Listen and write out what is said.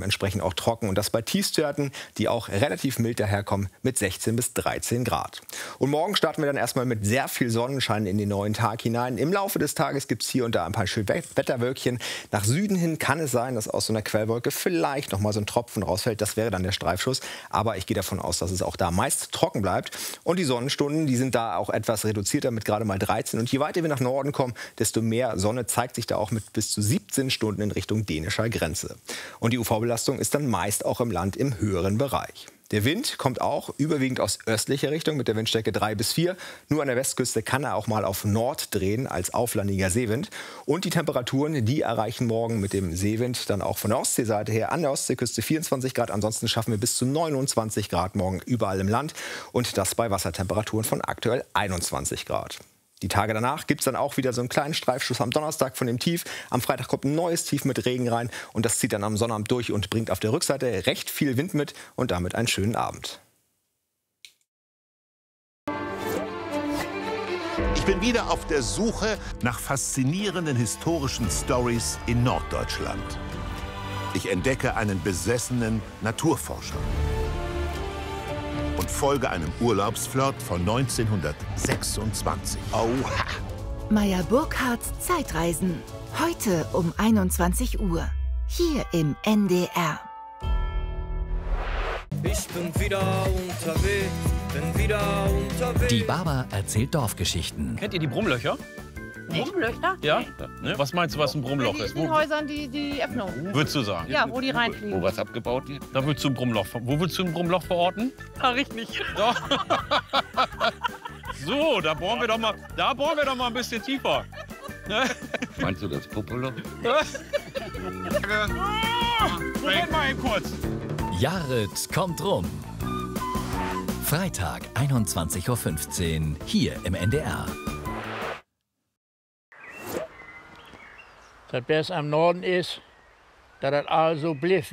entsprechend auch trocken. Und das bei Tiefstwerten, die auch relativ mild daherkommen mit 16 bis 13 Grad. Und morgen starten wir dann erstmal mit sehr viel Sonnenschein in den neuen Tag hinein. Im Laufe des Tages gibt es hier und da ein paar schöne Wetterwölkchen. Nach Süden hin kann es sein, dass aus so einer Quellwolke vielleicht noch mal so ein Tropfen rausfällt. Das wäre dann der Streifschuss. Aber ich gehe davon aus, dass es auch da meist trocken bleibt. Und die Sonnenstunden, die sind da auch etwas reduzierter mit gerade mal 13. Und je weiter wir nach Norden kommen, desto mehr Sonne zeigt sich da auch mit bis zu 17 Stunden in Richtung dänischer Grenze. Und die UV-Belastung ist dann meist auch im Land im höheren Bereich. Der Wind kommt auch überwiegend aus östlicher Richtung mit der Windstärke 3 bis 4. Nur an der Westküste kann er auch mal auf Nord drehen als auflandiger Seewind. Und die Temperaturen, die erreichen morgen mit dem Seewind dann auch von der Ostseeseite her an der Ostseeküste 24 Grad. Ansonsten schaffen wir bis zu 29 Grad morgen überall im Land. Und das bei Wassertemperaturen von aktuell 21 Grad. Die Tage danach gibt es dann auch wieder so einen kleinen Streifschuss am Donnerstag von dem Tief. Am Freitag kommt ein neues Tief mit Regen rein und das zieht dann am Sonnabend durch und bringt auf der Rückseite recht viel Wind mit und damit einen schönen Abend. Ich bin wieder auf der Suche nach faszinierenden historischen Stories in Norddeutschland. Ich entdecke einen besessenen Naturforscher und folge einem Urlaubsflirt von 1926. Oha! Meyer Burkhardts Zeitreisen. Heute um 21 Uhr. Hier im NDR. Ich bin wieder unterwegs, Die Baba erzählt Dorfgeschichten. Kennt ihr die Brummlöcher? Brummlöcher? Ja? Ne? Was meinst du, was ein Brummloch In ist? den Häusern die Öffnung. Würdest du sagen? Ja, wo die reinfliegen. Wo was abgebaut wird? Da würdest du ein Brummloch. Wo würdest du ein Brummloch verorten? Sag ich nicht. Doch. So, da bohren wir doch mal ein bisschen tiefer. Meinst du das Popoloch? Moment mal eben kurz. Jared kommt rum. Freitag, 21:15 Uhr, hier im NDR. Das besser am Norden ist, dass das also bliff.